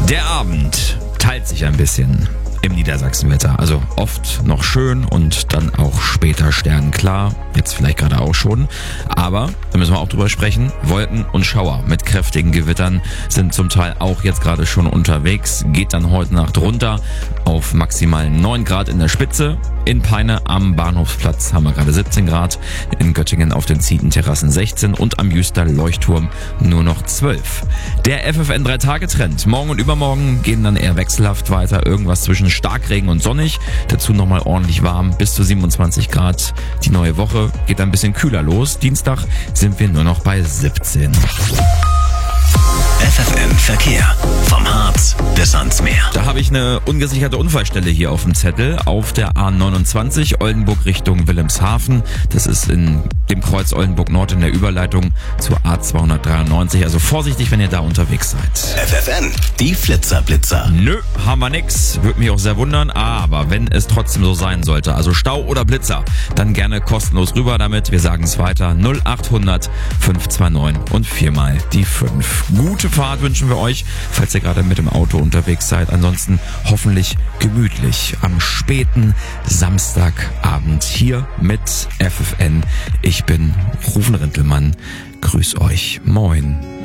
Der Abend teilt sich ein bisschen im Niedersachsenwetter. Also oft noch schön und dann auch später sternenklar. Jetzt vielleicht gerade auch schon. Aber, da müssen wir auch drüber sprechen, Wolken und Schauer mit kräftigen Gewittern sind zum Teil auch jetzt gerade schon unterwegs. Geht dann heute Nacht runter auf maximal 9 Grad in der Spitze. In Peine am Bahnhofsplatz haben wir gerade 17 Grad. In Göttingen auf den Zietenterrassen 16 und am Jüster Leuchtturm nur noch 12. Der FFN 3-Tage-Trend. Morgen und übermorgen gehen dann eher wechselhaft weiter. Irgendwas zwischen Starkregen und sonnig. Dazu nochmal ordentlich warm. Bis zu 27 Grad. Die neue Woche geht ein bisschen kühler los. Dienstag sind wir nur noch bei 17. FFN Verkehr. Vom Harz bis ans Meer. Da habe ich eine ungesicherte Unfallstelle hier auf dem Zettel. Auf der A29 Oldenburg Richtung Wilhelmshaven. Das ist in dem Kreuz Oldenburg Nord in der Überleitung zur A293. Also vorsichtig, wenn ihr da unterwegs seid. FFN, die Flitzer-Blitzer. Nö, haben wir nix. Würde mich auch sehr wundern. Aber wenn es trotzdem so sein sollte, also Stau oder Blitzer, dann gerne kostenlos rüber damit. Wir sagen es weiter. 0800 529 und 4 mal die 5. Gute Fahrt wünschen wir euch, falls ihr gerade mit dem Auto unterwegs seid. Ansonsten hoffentlich gemütlich am späten Samstagabend hier mit FFN. Ich bin Rufen Rintelmann. Grüß euch. Moin.